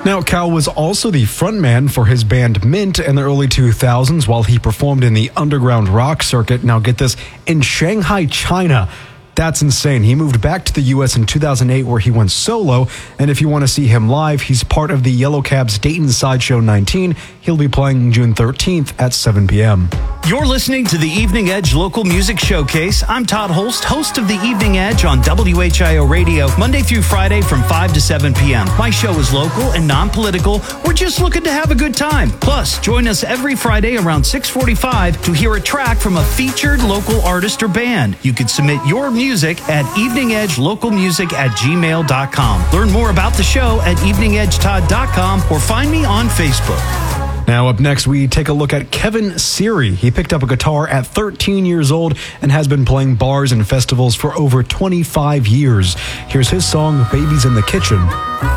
Now, Cal was also the frontman for his band Mint in the early 2000s while he performed in the underground rock circuit. Now, get this, in Shanghai, China. That's insane. He moved back to the U.S. in 2008 where he went solo. And if you want to see him live, he's part of the Yellow Cab's Dayton Sideshow 19. He'll be playing June 13th at 7 p.m. You're listening to the Evening Edge Local Music Showcase. I'm Todd Holst, host of the Evening Edge on WHIO Radio, Monday through Friday from 5 to 7 p.m. My show is local and non-political. We're just looking to have a good time. Plus, join us every Friday around 6:45 to hear a track from a featured local artist or band. You can submit your music at eveningedgelocalmusic@gmail.com. Learn more about the show at eveningedgetodd.com or find me on Facebook. Now, up next, we take a look at Kevin Seary. He picked up a guitar at 13 years old and has been playing bars and festivals for over 25 years. Here's his song, Babies in the Kitchen.